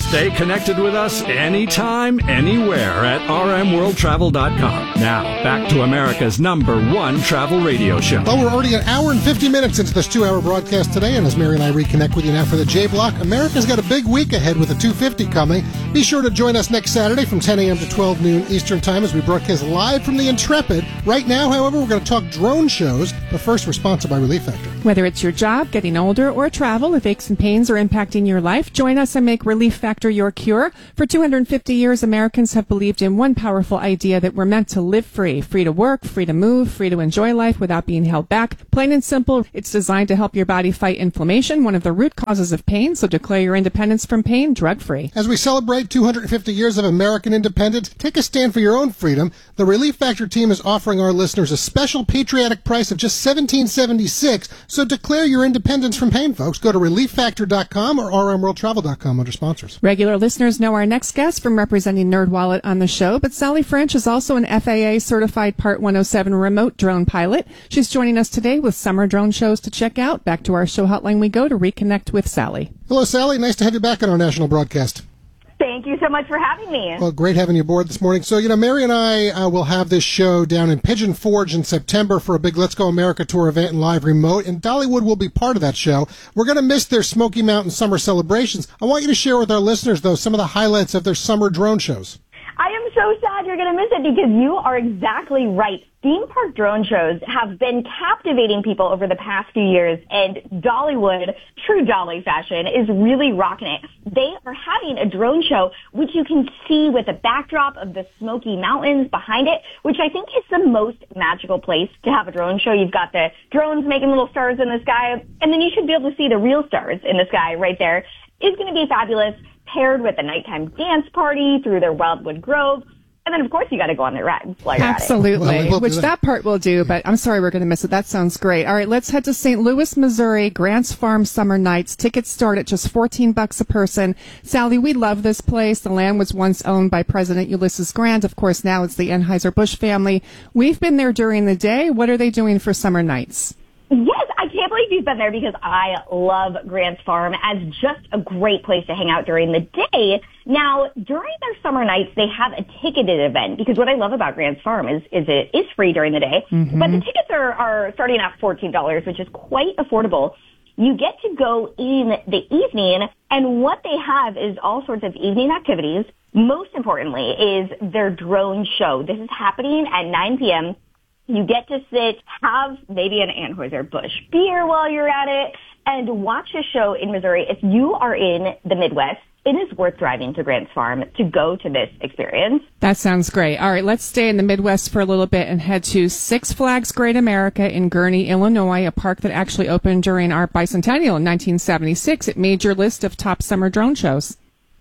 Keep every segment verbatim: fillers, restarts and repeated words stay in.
Stay connected with us anytime, anywhere at r m world travel dot com. Now, back to America's number one travel radio show. Well, we're already an hour and fifty minutes into this two-hour broadcast today, and as Mary and I reconnect with you now for the J-Block, America's got a big week ahead with the two fifty coming. Be sure to join us next Saturday from ten a.m. to twelve noon Eastern Time as we broadcast live from the Intrepid. Right now, however, we're going to talk drone shows, but first we're sponsored by Relief Factor. Whether it's your job, getting older, or travel, if aches and pains are impacting your life, join us and make Relief Factor your cure. For two hundred fifty years, Americans have believed in one powerful idea that we're meant to live free. Free to work, free to move, free to enjoy life without being held back. Plain and simple, it's designed to help your body fight inflammation, one of the root causes of pain, so declare your independence from pain drug-free. As we celebrate two hundred fifty years of American independence, take a stand for your own freedom. The Relief Factor team is offering our listeners a special patriotic price of just seventeen seventy-six, so declare your independence from pain, folks. Go to relief factor dot com or r m world travel dot com under sponsors. Regular listeners know our next guest from representing NerdWallet on the show, but Sally French is also an F A A-certified Part one oh seven remote drone pilot. She's joining us today with summer drone shows to check out. Back to our show hotline we go to reconnect with Sally. Hello, Sally. Nice to have you back on our national broadcast. Thank you so much for having me. Well, great having you aboard this morning. So, you know, Mary and I uh, will have this show down in Pigeon Forge in September for a big Let's Go America Tour event and live remote, and Dollywood will be part of that show. We're going to miss their Smoky Mountain summer celebrations. I want you to share with our listeners, though, some of the highlights of their summer drone shows. I am so sad you're going to miss it because you are exactly right. Theme park drone shows have been captivating people over the past few years, and Dollywood, true Dolly fashion, is really rocking it. They are having a drone show, which you can see with a backdrop of the Smoky Mountains behind it, which I think is the most magical place to have a drone show. You've got the drones making little stars in the sky, and then you should be able to see the real stars in the sky right there. It's going to be fabulous, paired with a nighttime dance party through their Wildwood Grove. And then, of course, you got to go on the rides while you're Absolutely, at it. Well, we'll which that. that part we'll do, but I'm sorry we're going to miss it. That sounds great. All right, let's head to Saint Louis, Missouri, Grant's Farm Summer Nights. Tickets start at just fourteen bucks a person. Sally, we love this place. The land was once owned by President Ulysses Grant. Of course, now it's the Anheuser-Busch family. We've been there during the day. What are they doing for summer nights? Yes, I can't believe you've been there because I love Grant's Farm as just a great place to hang out during the day. Now, during their summer nights, they have a ticketed event because what I love about Grant's Farm is, is it is free during the day, mm-hmm. but the tickets are, are starting at fourteen dollars, which is quite affordable. You get to go in the evening, and what they have is all sorts of evening activities. Most importantly is their drone show. This is happening at nine p.m., You get to sit, have maybe an Anheuser-Busch beer while you're at it, and watch a show in Missouri. If you are in the Midwest, it is worth driving to Grant's Farm to go to this experience. That sounds great. All right, let's stay in the Midwest for a little bit and head to Six Flags Great America in Gurnee, Illinois, a park that actually opened during our bicentennial in nineteen seventy-six. It made your list of top summer drone shows.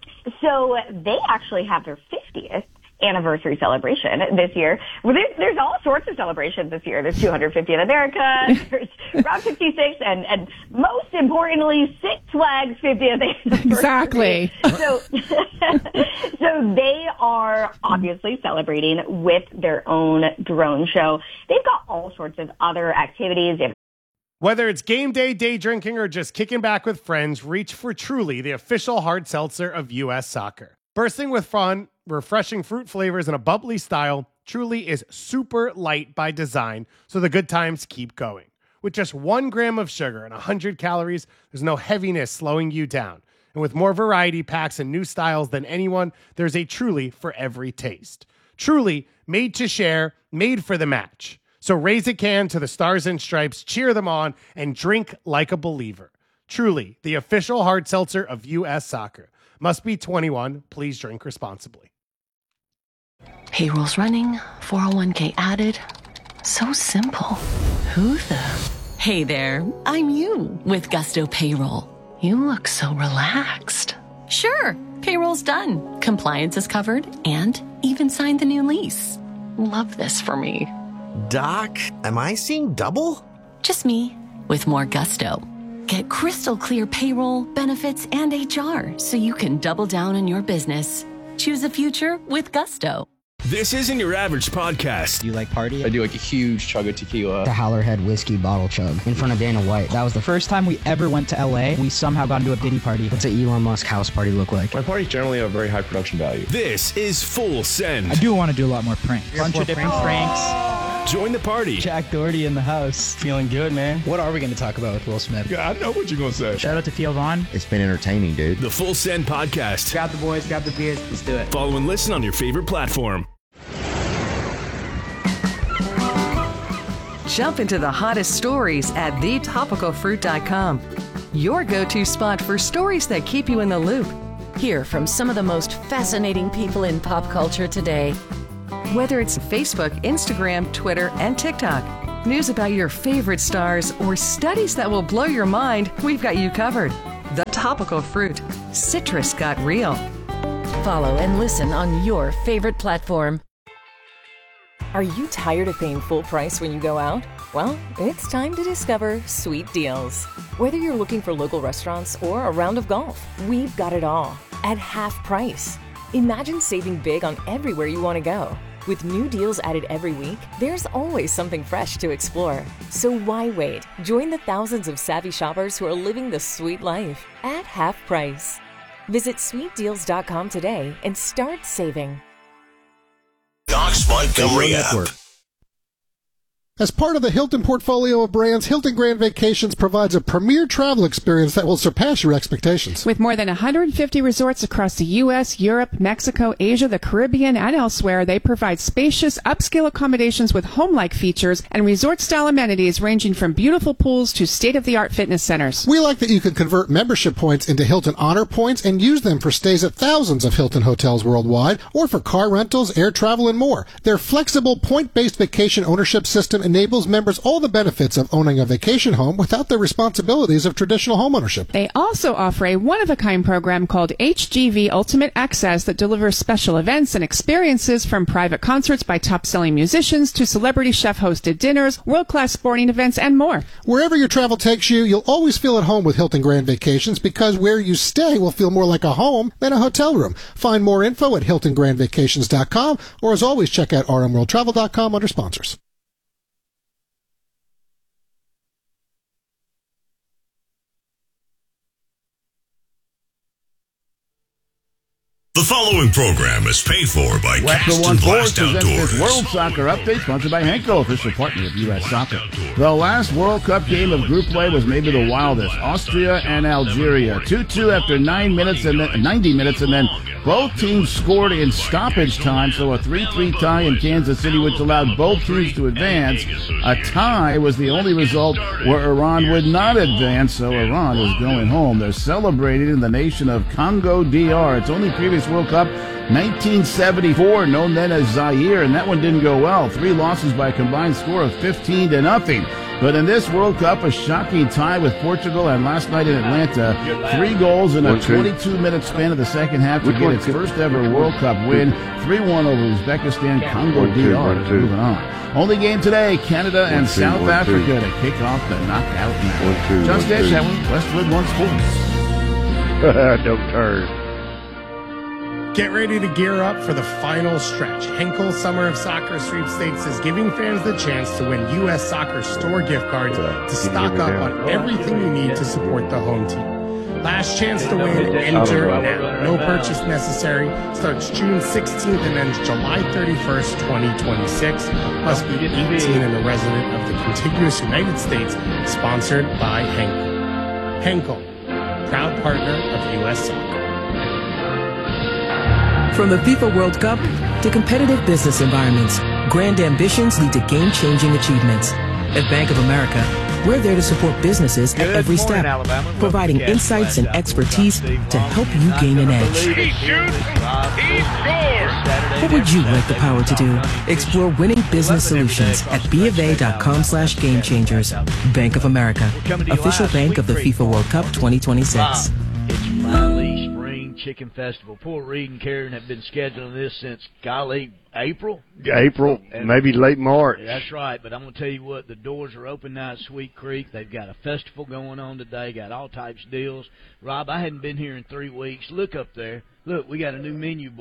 So they actually have their fiftieth anniversary celebration this year. Well, there's, there's all sorts of celebrations this year. There's two hundred fiftieth America, there's Route sixty-six, and, and most importantly, Six Flags fiftieth anniversary. Exactly. So, so they are obviously celebrating with their own drone show. They've got all sorts of other activities. Whether it's game day, day drinking, or just kicking back with friends, reach for Truly, the official hard seltzer of U S Soccer. Bursting with fun, refreshing fruit flavors, and a bubbly style, Truly is super light by design, so the good times keep going. With just one gram of sugar and one hundred calories, there's no heaviness slowing you down. And with more variety packs and new styles than anyone, there's a Truly for every taste. Truly, made to share, made for the match. So raise a can to the Stars and Stripes, cheer them on, and drink like a believer. Truly, the official hard seltzer of U S Soccer. Must be twenty-one. Please drink responsibly. Payroll's running, four oh one k added. So simple. Who the? Hey there, I'm you with Gusto Payroll. You look so relaxed. Sure, payroll's done. Compliance is covered and even signed the new lease. Love this for me. Doc, am I seeing double? Just me with more gusto. Get crystal clear payroll, benefits, and H R so you can double down on your business. Choose a future with Gusto. This isn't your average podcast. Do you like party? I do like a huge chug of tequila. The Howlerhead whiskey bottle chug in front of Dana White. That was the first time we ever went to L A. We somehow got into a Diddy party. What's an Elon Musk house party look like? My parties generally have a very high production value. This is Full Send. I do want to do a lot more pranks. Bunch of different pranks. Join the party. Jack Doherty in the house. Feeling good, man. What are we going to talk about with Will Smith? Yeah, I know what you're going to say. Shout out to Theo Vaughn. It's been entertaining, dude. The Full Send podcast. Grab the boys, grab the beers, let's do it. Follow and listen on your favorite platform. Jump into the hottest stories at the topical fruit dot com. Your go-to spot for stories that keep you in the loop. Hear from some of the most fascinating people in pop culture today. Whether it's Facebook, Instagram, Twitter, and TikTok, news about your favorite stars, or studies that will blow your mind, we've got you covered. The Topical Fruit. Citrus got real. Follow and listen on your favorite platform. Are you tired of paying full price when you go out? Well, it's time to discover Sweet Deals. Whether you're looking for local restaurants or a round of golf, we've got it all at half price. Imagine saving big on everywhere you want to go. With new deals added every week, there's always something fresh to explore. So why wait? Join the thousands of savvy shoppers who are living the sweet life at half price. Visit sweet deals dot com today and start saving. Doc's Montgomery app. As part of the Hilton portfolio of brands, Hilton Grand Vacations provides a premier travel experience that will surpass your expectations. With more than one hundred fifty resorts across the U S, Europe, Mexico, Asia, the Caribbean, and elsewhere, they provide spacious, upscale accommodations with home-like features and resort-style amenities ranging from beautiful pools to state-of-the-art fitness centers. We like that you can convert membership points into Hilton Honor Points and use them for stays at thousands of Hilton hotels worldwide, or for car rentals, air travel, and more. Their flexible, point-based vacation ownership system enables members all the benefits of owning a vacation home without the responsibilities of traditional homeownership. They also offer a one-of-a-kind program called H G V Ultimate Access that delivers special events and experiences from private concerts by top-selling musicians to celebrity chef-hosted dinners, world-class sporting events, and more. Wherever your travel takes you, you'll always feel at home with Hilton Grand Vacations because where you stay will feel more like a home than a hotel room. Find more info at hilton grand vacations dot com, or as always, check out r m world travel dot com under sponsors. The following program is paid for by Cast and Blast Outdoors. This World Soccer Update sponsored by Henkel, official partner of U S Soccer. The last World Cup game of group play was maybe the wildest. Austria and Algeria, two two after nine minutes and then ninety minutes, and then both teams scored in stoppage time, so a three three tie in Kansas City, which allowed both teams to advance. A tie was the only result where Iran would not advance, so Iran is going home. They're celebrating in the nation of Congo D R. Its only previous World Cup, nineteen seventy-four, known then as Zaire, and that one didn't go well. Three losses by a combined score of fifteen to nothing. But in this World Cup, a shocking tie with Portugal, and last night in Atlanta, three goals in a twenty-two minute span of the second half to get its first ever World Cup win. three one over Uzbekistan, Congo D R is moving on. Only game today, Canada and South Africa to kick off the knockout match. John Stash, Westwood One Sports. Don't turn. Get ready to gear up for the final stretch. Henkel Summer of Soccer Sweepstakes is giving fans the chance to win U S Soccer store gift cards to stock up on everything you need to support the home team. Last chance to win, enter now. No purchase necessary. Starts June sixteenth and ends July thirty-first, twenty twenty-six. Must be eighteen and a resident of the contiguous United States. Sponsored by Henkel. Henkel, proud partner of U S Soccer. From the FIFA World Cup to competitive business environments, grand ambitions lead to game-changing achievements. At Bank of America, we're there to support businesses at every step, providing insights and expertise to help you gain an edge. He shoots, he scores. What would you like the power to do? Explore winning business solutions at bofa.com slash game changers. Bank of America, official bank of the FIFA World Cup twenty twenty-six. It's finally spring chicken festival. Poor Reed and Karen have been scheduling this since, golly, April? April, and maybe late March. That's right, but I'm going to tell you what, the doors are open now at Sweet Creek. They've got a festival going on today, got all types of deals. Rob, I hadn't been here in three weeks. Look up there. Look, we got a new menu board.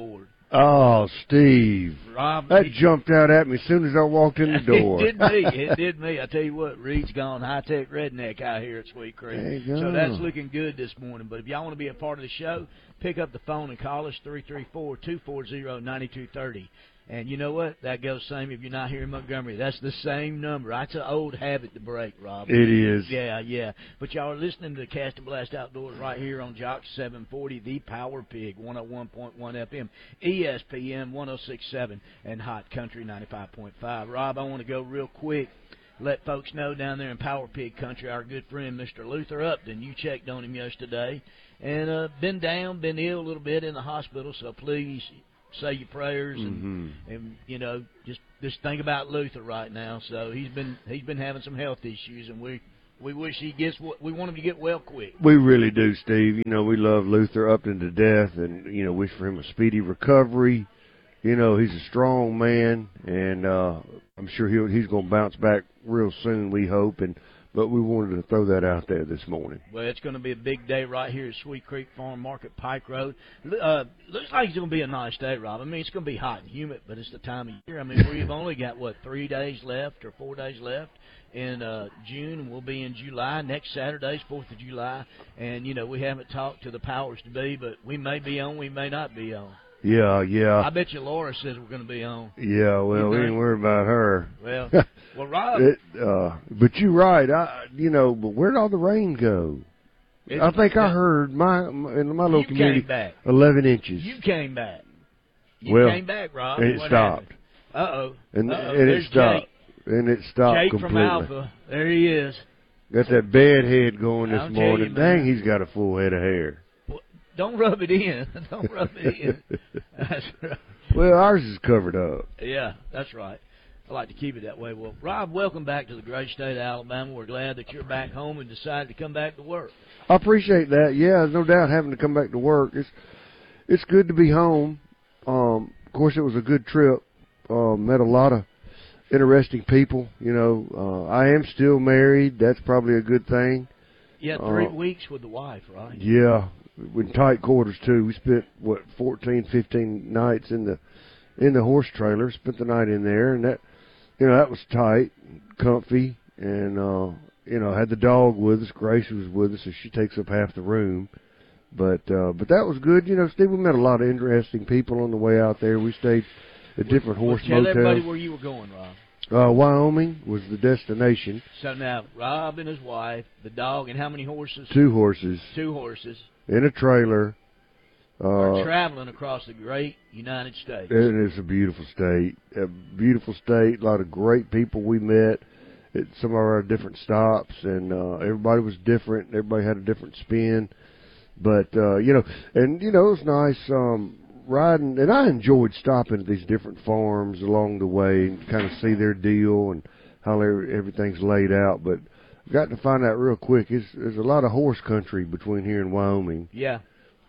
Oh, Steve. Rob, that he, jumped out at me as soon as I walked in the door. It did me. It did me. I tell you what, Reed's gone high-tech redneck out here at Sweet Creek. There you go. So that's looking good this morning. But if y'all want to be a part of the show, pick up the phone and call us, three three four, two four zero, nine two three zero. And you know what? That goes same if you're not here in Montgomery. That's the same number. That's an old habit to break, Rob. It is. Yeah, yeah. But y'all are listening to the Cast and Blast Outdoors right here on Jock seven forty, the Power Pig, one oh one point one F M, E S P N one oh six point seven, and Hot Country ninety-five point five. Rob, I want to go real quick. Let folks know down there in Power Pig Country, our good friend Mister Luther Upton, you checked on him yesterday, and uh, been down, been ill a little bit in the hospital, so please say your prayers and, mm-hmm. and you know, just just think about Luther right now. So he's been he's been having some health issues, and we we wish he gets we want him to get well quick. We really do, Steve. You know, we love Luther Upton to death, and you know, wish for him a speedy recovery. You know, he's a strong man, and uh, I'm sure he'll, he's going to bounce back real soon. We hope, and but we wanted to throw that out there this morning. Well, it's going to be a big day right here at Sweet Creek Farm Market, Pike Road. Uh, looks like it's going to be a nice day, Rob. I mean, it's going to be hot and humid, but it's the time of year. I mean, we've only got, what, three days left or four days left in uh, June, and we'll be in July. Next Saturday's fourth of July, and, you know, we haven't talked to the powers to be, but we may be on, we may not be on. Yeah, yeah. I bet you Laura says we're going to be on. Yeah, well, we ain't worried about her. Well, well, Rob. It, uh, but you're right. I, you know, but where'd all the rain go? It, I think yeah. I heard my, my in my little you community, came back. eleven inches. You came back. You well, came back, Rob. And it what stopped. Uh oh. And, Uh-oh. and it There's stopped. Jake. And it stopped Jake completely. from Alpha. There he is. Got that bad head going this I'll morning. you, Dang, he's got a full head of hair. Don't rub it in. Don't rub it in. That's right. Well, ours is covered up. Yeah, that's right. I like to keep it that way. Well, Rob, welcome back to the great state of Alabama. We're glad that you're back home and decided to come back to work. I appreciate that. Yeah, no doubt having to come back to work. It's it's good to be home. Um, of course, it was a good trip. Uh, met a lot of interesting people. You know, uh, I am still married. That's probably a good thing. Yeah, three uh, weeks with the wife, right? Yeah, in tight quarters too. We spent what fourteen, fifteen nights in the in the horse trailer. Spent the night in there, and that you know that was tight, comfy, and uh, you know had the dog with us. Grace was with us, so she takes up half the room. But uh, but that was good. You know, Steve, we met a lot of interesting people on the way out there. We stayed at different well, horse tell motels. Tell everybody where you were going, Rob. Uh, Wyoming was the destination. So now, Rob and his wife, the dog, and how many horses? Two horses. Two horses. In a trailer. Uh, are traveling across the great United States. And it's a beautiful state. A beautiful state. A lot of great people we met at some of our different stops. And uh, everybody was different. Everybody had a different spin. But, uh, you know, and, you know, it was nice um, riding. And I enjoyed stopping at these different farms along the way and kind of see their deal and how everything's laid out. But I got to find out real quick, it's, there's a lot of horse country between here and Wyoming. Yeah.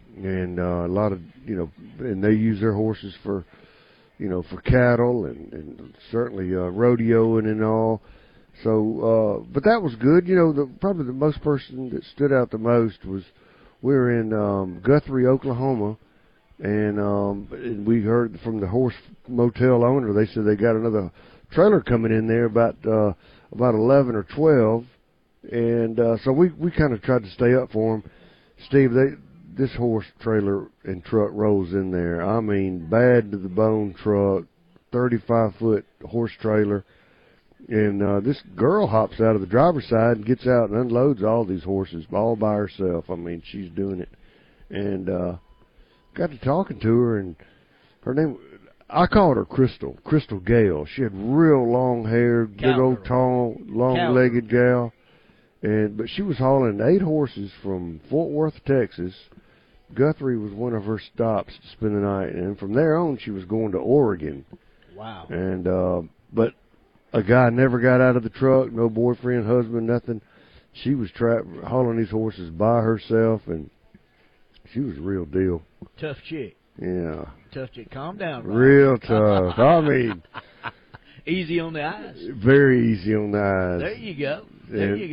And uh, a lot of, you know, and they use their horses for, you know, for cattle and, and certainly uh, rodeoing and all. So, uh, but that was good. You know, the, probably the most person that stood out the most was we were in um, Guthrie, Oklahoma, and, um, and we heard from the horse motel owner. They said they got another trailer coming in there about uh, about eleven or twelve, and uh, so we we kind of tried to stay up for them. Steve, they this horse trailer and truck rolls in there. I mean, bad to the bone truck, thirty-five foot horse trailer. And uh, this girl hops out of the driver's side and gets out and unloads all these horses all by herself. I mean, she's doing it. And uh, got to talking to her, and her name, I called her Crystal, Crystal Gale. She had real long hair, big old tall, long-legged gal. And but she was hauling eight horses from Fort Worth, Texas. Guthrie was one of her stops to spend the night, and from there on, she was going to Oregon. Wow. And uh, but a guy never got out of the truck, no boyfriend, husband, nothing. She was tra- hauling these horses by herself, and she was a real deal. Tough chick. Yeah. Tough chick. Calm down, Rob. Real tough. I mean, easy on the eyes. Very easy on the eyes. There you go. There and, you go.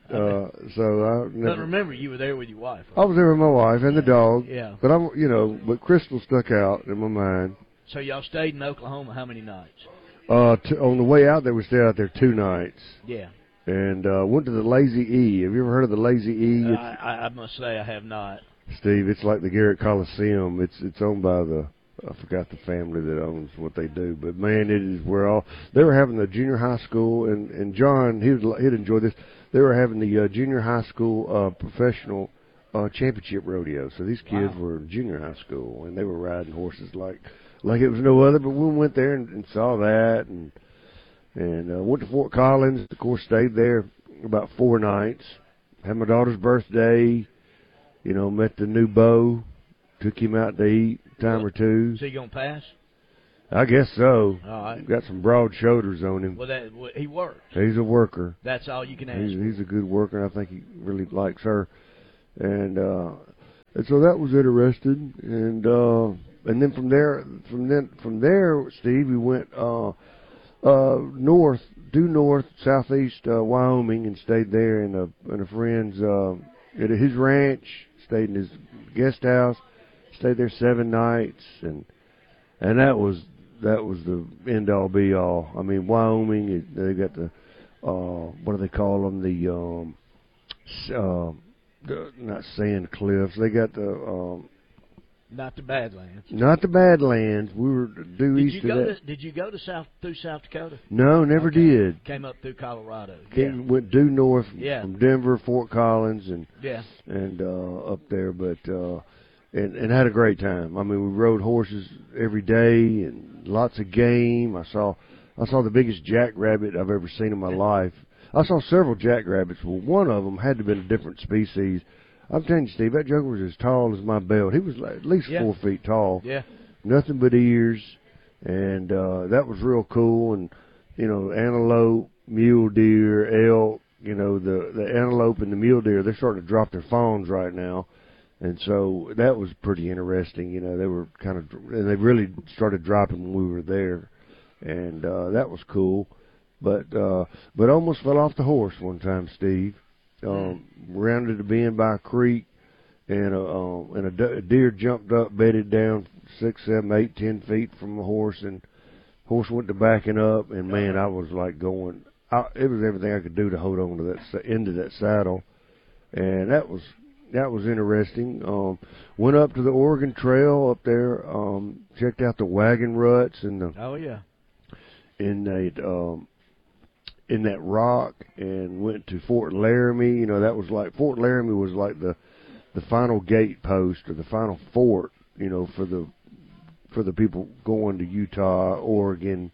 Uh, so I never. But remember, you were there with your wife. I was there with my wife and the dog. Yeah. But I'm, you know, but Crystal stuck out in my mind. So y'all stayed in Oklahoma how many nights? Uh, t- on the way out there, we stayed out there two nights. Yeah. And uh, went to the Lazy E. Have you ever heard of the Lazy E? Uh, I, I must say I have not. Steve, it's like the Garrett Coliseum. It's it's owned by the, I forgot the family that owns what they do. But, man, it is where all, they were having the junior high school, and, and John, he would, he'd enjoy this. They were having the uh, junior high school uh, professional uh, championship rodeo. So these kids Wow. were in junior high school, and they were riding horses like like it was no other. But we went there and, and saw that, and and uh, went to Fort Collins. Of course, stayed there about four nights. Had my daughter's birthday. You know, met the new beau. Took him out to eat a time or two. So you gonna pass? I guess so. All right. Got some broad shoulders on him. Well, that well, he works. He's a worker. That's all you can ask. He's, for. he's a good worker, and I think he really likes her. And uh, and so that was interesting. And uh, and then from there, from then from there, Steve, we went uh, uh, north, due north, southeast uh, Wyoming, and stayed there in a in a friend's uh, at his ranch. Stayed in his guest house. Stayed there seven nights, and and that was that was the end all be all. I mean, Wyoming, it, they got the uh, what do they call them? The um, uh, the, not sand cliffs. They got the um, Not the Badlands. not the Badlands. We were due Did east you of go that. to Did you go to South through South Dakota? No, never Okay. did. Came up through Colorado. Came, Went due north Yeah. from Denver, Fort Collins, and Yeah. and uh, up there, but uh, and and had a great time. I mean, we rode horses every day and lots of game. I saw I saw the biggest jackrabbit I've ever seen in my life. I saw several jackrabbits. Well, one of them had to have been a different species. I'm telling you, Steve, that joker was as tall as my belt. He was like at least Yeah. four feet tall. Yeah. Nothing but ears, and uh, that was real cool. And you know, antelope, mule deer, elk. You know, the the antelope and the mule deer, they're starting to drop their fawns right now, and so that was pretty interesting. You know, they were kind of, and they really started dropping when we were there, and uh, that was cool. But uh, but almost fell off the horse one time, Steve. Um, rounded a bend by a creek, and a um, and a, d- a deer jumped up, bedded down six, seven, eight, ten feet from the horse, and horse went to backing up, and man, I was like going. I, it was everything I could do to hold on to that sa- end of that saddle, and that was that was interesting. Um, went up to the Oregon Trail up there, um, checked out the wagon ruts and the Oh yeah. in that um, in that rock, and went to Fort Laramie. You know, that was like Fort Laramie was like the the final gate post or the final fort. You know, for the for the people going to Utah, Oregon,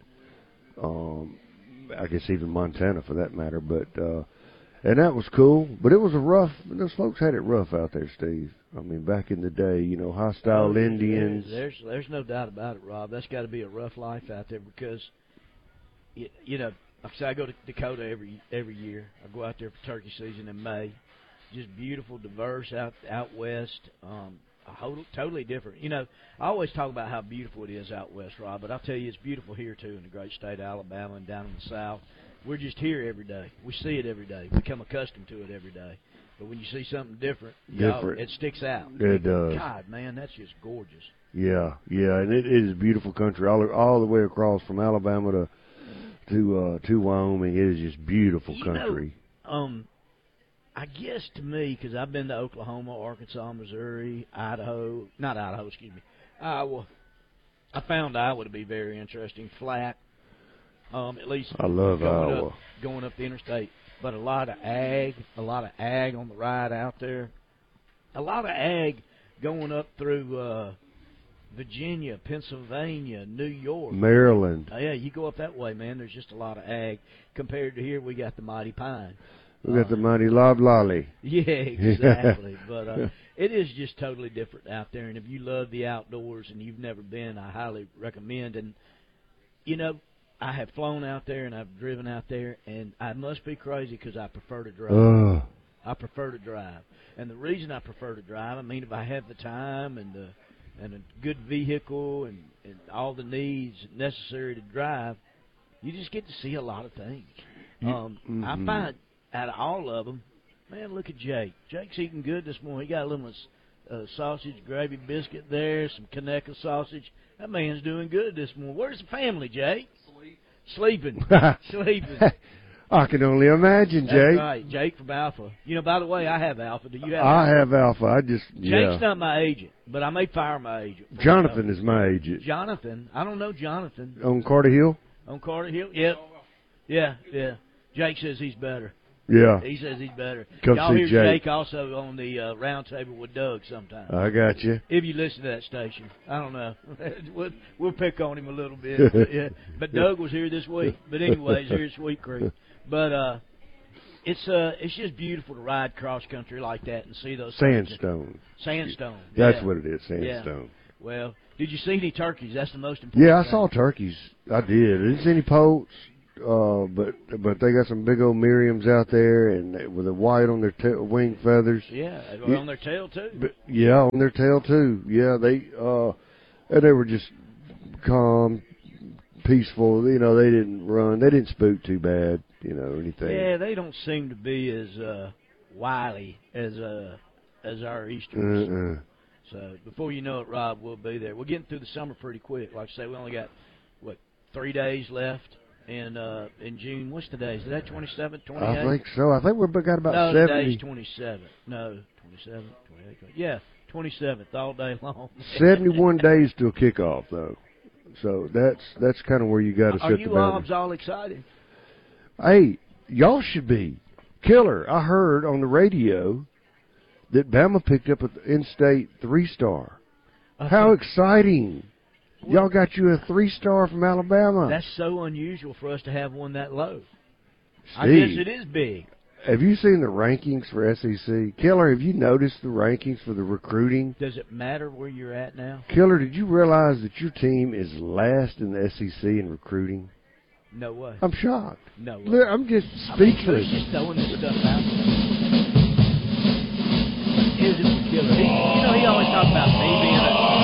um, I guess even Montana for that matter. But uh, and that was cool. But it was a rough. Those folks had it rough out there, Steve. I mean, back in the day, you know, hostile Oh, Indians. There's there's no doubt about it, Rob. That's got to be a rough life out there because, you, you know, like I say, I go to Dakota every every year. I go out there for turkey season in May. Just beautiful, diverse out out west. Um, a whole, totally different. You know, I always talk about how beautiful it is out west, Rob, but I'll tell you, it's beautiful here too in the great state of Alabama and down in the South. We're just here every day. We see it every day. We become accustomed to it every day. But when you see something different, you Different. know, it sticks out. It does. God, man, that's just gorgeous. Yeah, yeah, and it, it is beautiful country all all the way across from Alabama to to uh, to Wyoming. It is just beautiful You country. know, um, I guess to me, because I've been to Oklahoma, Arkansas, Missouri, Idaho, not Idaho, excuse me, Iowa. I found Iowa to be very interesting, flat. Um, at least I love going Iowa. Up, going up the interstate, but a lot of ag, a lot of ag on the ride out there. A lot of ag going up through uh, Virginia, Pennsylvania, New York, Maryland. Oh, yeah, you go up that way, man. There's just a lot of ag compared to here. We got the mighty pine. We got the mighty loblolly. Yeah, exactly. But uh, it is just totally different out there. And if you love the outdoors and you've never been, I highly recommend. And, you know, I have flown out there and I've driven out there, and I must be crazy because I prefer to drive. Ugh. I prefer to drive. And the reason I prefer to drive, I mean, if I have the time and the and a good vehicle and, and all the needs necessary to drive, you just get to see a lot of things. Um, mm-hmm. I find out of all of them, Man, look at Jake. Jake's eating good this morning. He got a little uh, sausage, gravy biscuit there, some Conecuh sausage. That man's doing good this morning. Where's the family, Jake? Sleep. Sleeping. Sleeping. I can only imagine, That's Jake. right. Jake from Alpha. You know, by the way, I have Alpha. Do you have I Alpha? have Alpha. I just, yeah. Jake's not my agent, but I may fire my agent. Jonathan is my agent. Jonathan? I don't know Jonathan. On Carter Hill? On Carter Hill? Yep. Yeah, yeah. Jake says he's better. Yeah. He says he's better. Come Y'all see hear Jake. Jake also on the uh, round table with Doug sometime. I got you. If you listen to that station. I don't know. we'll, we'll pick on him a little bit. But, yeah. but Doug was here this week. But anyways, here at Sweet Creek. But uh, it's uh, it's just beautiful to ride cross country like that and see those Sandstone. Sandstone. That's yeah. what it is, sandstone. Yeah. Well, did you see any turkeys? That's the most important Yeah, I thing. saw turkeys. I did. I didn't see any poults, uh, but but they got some big old Miriams out there, and they, with the white on their ta- wing feathers. Yeah, yeah, on their tail too. But, yeah, on their tail too. Yeah, they uh, and they were just calm, peaceful. You know, they didn't run. They didn't spook too bad. You know, anything. Yeah, they don't seem to be as uh, wily as uh, as our Easterns. Uh-uh. So before you know it, Rob, we'll be there. We're getting through the summer pretty quick. Like I say, we only got what three days left in uh, in June. What's today? Is that twenty-seventh, twenty-eighth? I think so. I think we've got about no, seventy. Today's twenty-seventh. No, twenty-seventh, twenty-eighth. twenty Yeah, twenty-seventh all day long. Seventy-one days till kickoff, though. So that's that's kind of where you got to Are set you the boundaries. Obs all excited? Hey, y'all should be. Killer, I heard on the radio that Bama picked up an in-state three-star. Uh-huh. How exciting. Y'all got you a three-star from Alabama. That's so unusual for us to have one that low. Steve, I guess it is big. Have you seen the rankings for S E C? Killer, have you noticed the rankings for the recruiting? Does it matter where you're at now? Killer, did you realize that your team is last in the S E C in recruiting? No way. I'm shocked. No way. Look, I'm just I mean, speechless. he's just throwing this stuff out there. Here's the killer. He, you know, he always talks about me being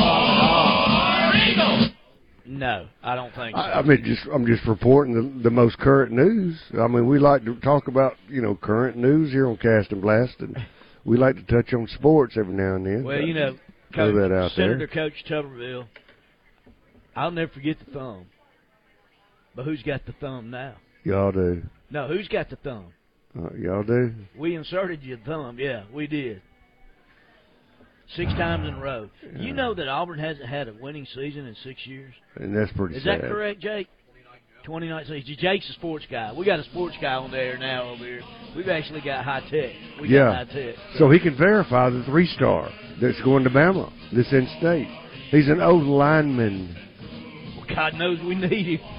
a No, I don't think so. I, I mean, just I'm just reporting the, the most current news. I mean, we like to talk about, you know, current news here on Cast and Blast, and we like to touch on sports every now and then. Well, you know, throw Coach, that out Senator there. Coach Tuberville, I'll never forget the thumb. But who's got the thumb now? Y'all do. No, who's got the thumb? Uh, y'all do. We inserted your thumb. Yeah, we did. Six times in a row. Yeah. You know that Auburn hasn't had a winning season in six years? And that's pretty Is sad. that correct, Jake? twenty nineteen. Jake's a sports guy. We got a sports guy on the air now over here. We've actually got high tech. We yeah. got high tech. So he can verify the three-star that's going to Bama, this in-state. He's an old lineman. God knows we need him.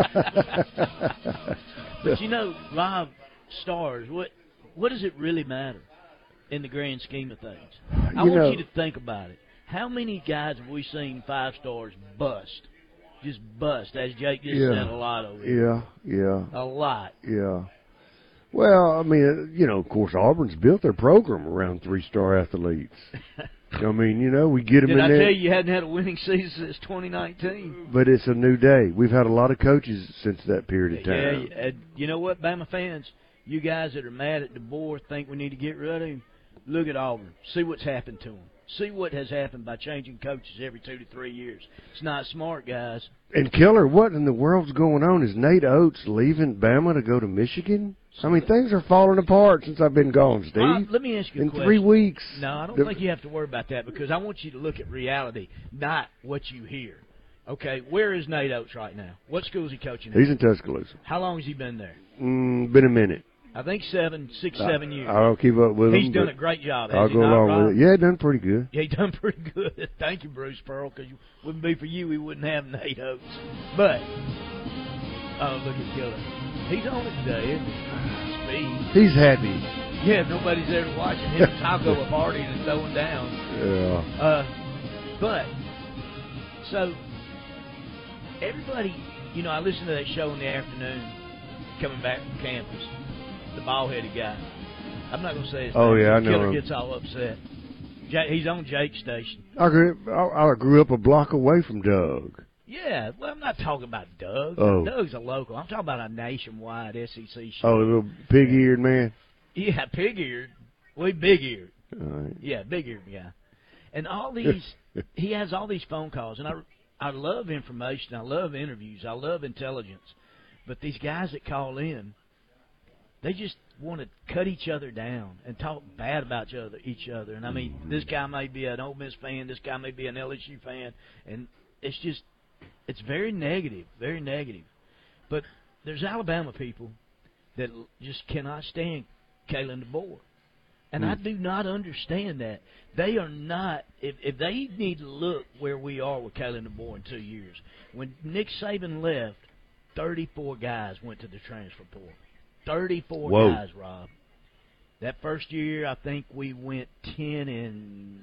But you know, live stars, what what does it really matter in the grand scheme of things? I You want know- you to think about it. How many guys have we seen five stars bust? Just bust, as Jake just Yeah. said a lot over here. Yeah, yeah. A lot. Yeah. Well, I mean, you know, of course, Auburn's built their program around three-star athletes. I mean, you know, we get them Did in I there. tell you you hadn't had a winning season since twenty nineteen? But it's a new day. We've had a lot of coaches since that period of time. Yeah, uh, you know what, Bama fans? You guys that are mad at DeBoer think we need to get rid of him. Look at Auburn. See what's happened to him. See what has happened by changing coaches every two to three years. It's not smart, guys. And Killer, what in the world's going on? Is Nate Oates leaving Bama to go to Michigan? I mean, things are falling apart since I've been gone, Steve. Rob, let me ask you a in question. three weeks. No, I don't the- think you have to worry about that because I want you to look at reality, not what you hear. Okay, where is Nate Oates right now? What school is he coaching at? He's in Tuscaloosa. How long has he been there? Mm, been a minute. I think seven, six, seven years. I'll keep up with him. He's done but a great job. I'll has he go not, along Rob? with it. Yeah, done pretty good. Yeah, he done pretty good. Thank you, Bruce Pearl, because wouldn't be for you, we wouldn't have Nate Oates. But, oh, look at Killer. He's on it today, isn't he? Speed. He's happy. Yeah, nobody's there to watch him. Him and Taco are partying and throwing down. Yeah. Uh, but, so, everybody, you know, I listened to that show in the afternoon coming back from campus. The bald-headed guy. I'm not going to say his Oh, name. yeah, I The know Killer him. gets all upset. Ja- He's on Jake's station. I grew, I, I grew up a block away from Doug. Yeah, well, I'm not talking about Doug. Oh. Doug's a local. I'm talking about a nationwide S E C show. Oh, the little pig-eared man. Yeah, pig-eared. We big-eared. All right. Yeah, big-eared guy. And all these, he has all these phone calls, and I, I love information. I love interviews. I love intelligence. But these guys that call in, they just want to cut each other down and talk bad about each other. Each other. And, I mean, this guy may be an Ole Miss fan. This guy may be an L S U fan. And it's just, it's very negative, very negative. But there's Alabama people that just cannot stand Kalen DeBoer. And mm. I do not understand that. They are not, if, if they need to look where we are with Kalen DeBoer in two years, when Nick Saban left, thirty-four guys went to the transfer portal. thirty-four Whoa. guys, Rob. That first year, I think we went ten and,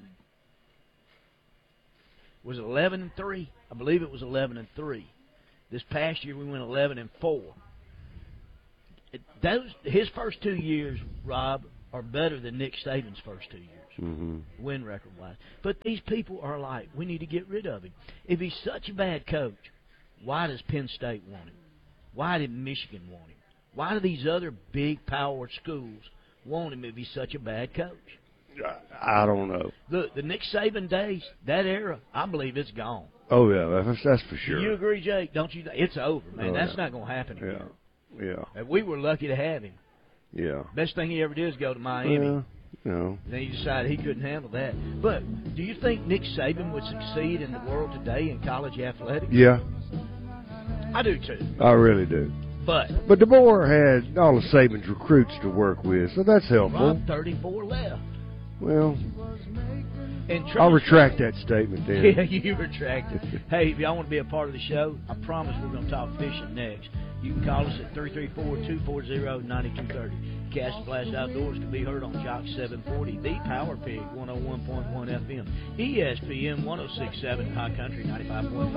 was it eleven and three? I believe it was eleven and three. This past year, we went eleven and four. It, those his first two years, Rob, are better than Nick Saban's first two years, mm-hmm. win record wise. But these people are like, we need to get rid of him. If he's such a bad coach, why does Penn State want him? Why did Michigan want him? Why do these other big power schools want him if he's such a bad coach? I don't know. Look, the Nick Saban days, that era, I believe it's gone. Oh yeah, that's, that's for sure. Do you agree, Jake? Don't you? It's over, man. Oh, That's yeah. not going to happen again. Yeah, yeah, And we were lucky to have him. yeah. Best thing he ever did is go to Miami. Yeah, you know. Then he decided he couldn't handle that. But do you think Nick Saban would succeed in the world today in college athletics? Yeah, I do too. I really do. But But DeBoer had all of Saban's recruits to work with, so that's helpful. Rob, thirty-four left. Well, And I'll retract that statement then. Yeah, you retract it. Hey, if y'all want to be a part of the show, I promise we're going to talk fishing next. You can call us at three three four, two four zero, nine two three zero. Cast and Blast Outdoors can be heard on Jock seven forty, The Power Pig, one oh one point one F M, E S P N one oh six point seven, High Country ninety-five point five.